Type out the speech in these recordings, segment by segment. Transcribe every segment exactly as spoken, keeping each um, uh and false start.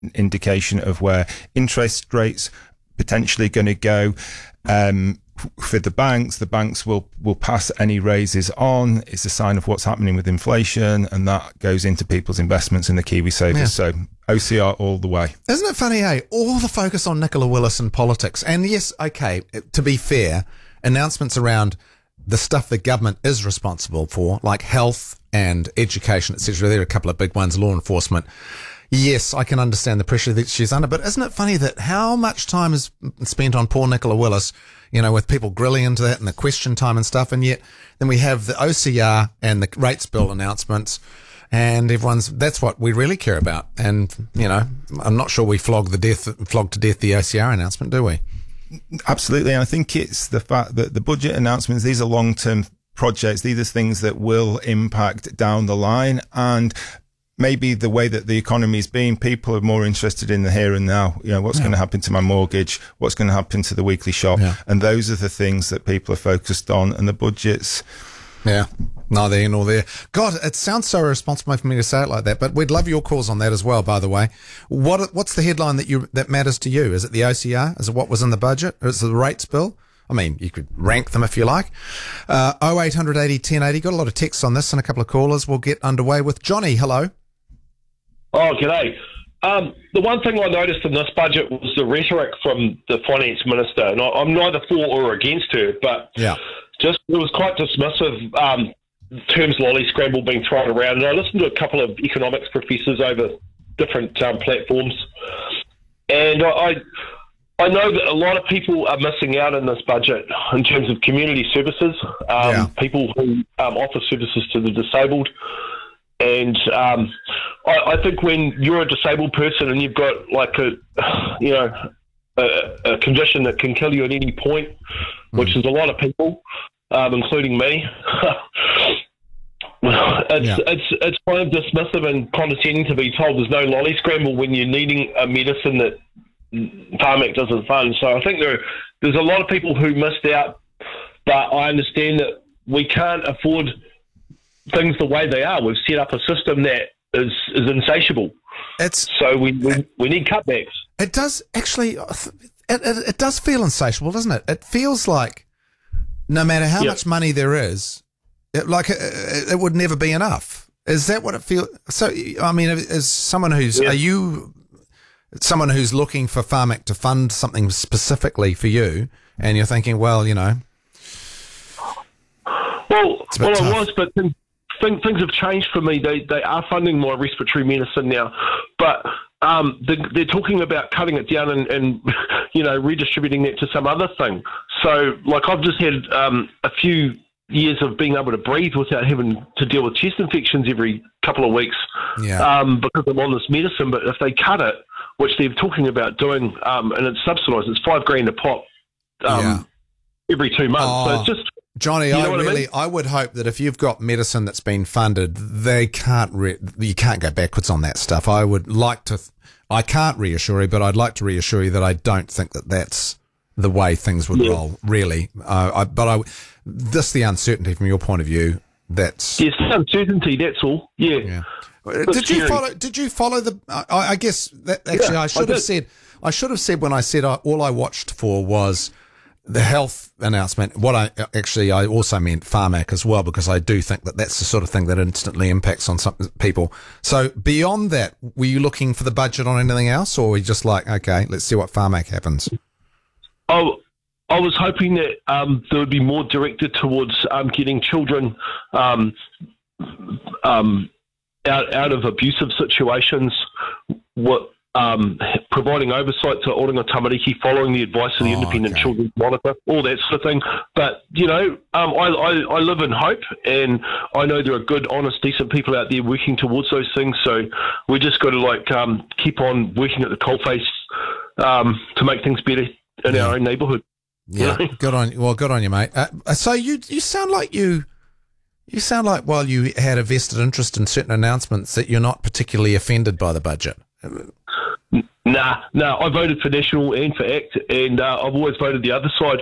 indication of where interest rates potentially going to go. Um, for the banks, the banks will, will pass any raises on. It's a sign of what's happening with inflation, and that goes into people's investments in the Kiwi savers. Yeah. So O C R all the way. Isn't it funny, eh? All the focus on Nicola Willis and politics. And yes, okay, to be fair, announcements around the stuff the government is responsible for, like health and education, et cetera. There are a couple of big ones, law enforcement. Yes, I can understand the pressure that she's under, but isn't it funny that how much time is spent on poor Nicola Willis, you know, with people grilling into that and the question time and stuff, and yet then we have the O C R and the rates bill announcements, and everyone's, that's what we really care about. And, you know, I'm not sure we flog the death, flog to death the O C R announcement, do we? Absolutely. And I think it's the fact that the budget announcements, these are long-term projects. These are things that will impact down the line, and maybe the way that the economy is being, people are more interested in the here and now. You know, what's yeah. going to happen to my mortgage? What's going to happen to the weekly shop? Yeah. And those are the things that people are focused on, and the budgets. Yeah, neither here nor there. God, it sounds so irresponsible for me to say it like that, but we'd love your calls on that as well, by the way. What What's the headline that you that matters to you? Is it the O C R? Is it what was in the budget? Or is it the rates bill? I mean, you could rank them if you like. Uh, oh eight hundred eighty ten eighty. Got a lot of texts on this and a couple of callers. We'll get underway with Johnny. Hello. Oh, g'day. Um, the one thing I noticed in this budget was the rhetoric from the finance minister, and I, I'm neither for or against her, but yeah. just it was quite dismissive. Um, terms lolly scramble being thrown around, and I listened to a couple of economics professors over different um, platforms, and I, I I know that a lot of people are missing out in this budget in terms of community services, um, yeah. people who um, offer services to the disabled. And um, I, I think when you're a disabled person and you've got like a, you know, a, a condition that can kill you at any point, mm. which is a lot of people, um, including me, it's yeah. it's it's kind of dismissive and condescending to be told there's no lolly scramble when you're needing a medicine that Pharmac doesn't fund. So I think there there's a lot of people who missed out, but I understand that we can't afford things the way they are. We've set up a system that is, is insatiable. It's so we, we we need cutbacks. It does actually. It, it, it does feel insatiable, doesn't it? It feels like no matter how yep. much money there is, it, like it, it would never be enough. Is that what it feels? So I mean, as someone who's yep. are you someone who's looking for Pharmac to fund something specifically for you, and you're thinking, well, you know, well, well, tough. I was, but. Then, Things, things have changed for me. They they are funding more respiratory medicine now, but um, they, they're talking about cutting it down and, and you know redistributing it to some other thing. So, like I've just had um, a few years of being able to breathe without having to deal with chest infections every couple of weeks yeah. um, because I'm on this medicine. But if they cut it, which they're talking about doing, um, and it's subsidised, it's five grand a pop um, yeah. every two months. Oh. So it's just. Johnny, you know I really, I, mean? I would hope that if you've got medicine that's been funded, they can't, re- you can't go backwards on that stuff. I would like to, th- I can't reassure you, but I'd like to reassure you that I don't think that that's the way things would yeah. roll, really. Uh, I, but I, this the uncertainty from your point of view. That's yes, the uncertainty. That's all. Yeah. yeah. Did you follow? Did you follow the? I, I guess that actually yeah, I should I have said. I should have said when I said I, all I watched for was the health announcement. What I actually, I also meant Pharmac as well, because I do think that that's the sort of thing that instantly impacts on some people. So beyond that, were you looking for the budget on anything else, or were you just like, okay, let's see what Pharmac happens? Oh, I was hoping that um, there would be more directed towards um, getting children um, um, out out of abusive situations. What Um, providing oversight to Oringa Tamariki, following the advice of the oh, Independent okay. Children's Monitor, all that sort of thing. But, you know, um, I, I, I live in hope, and I know there are good, honest, decent people out there working towards those things. So we just got to, like, um, keep on working at the coalface um, to make things better in yeah. our own neighbourhood. Yeah, you know? good on well, good on you, mate. Uh, so you you sound like you you sound like while you had a vested interest in certain announcements that you're not particularly offended by the budget. Nah, nah. I voted for National and for ACT, and uh, I've always voted the other side.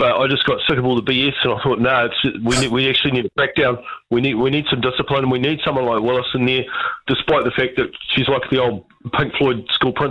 But I just got sick of all the B S, and I thought, no, nah, it's, we need, we actually need to back down. We need we need some discipline, and we need someone like Willis in there, despite the fact that she's like the old Pink Floyd school principal.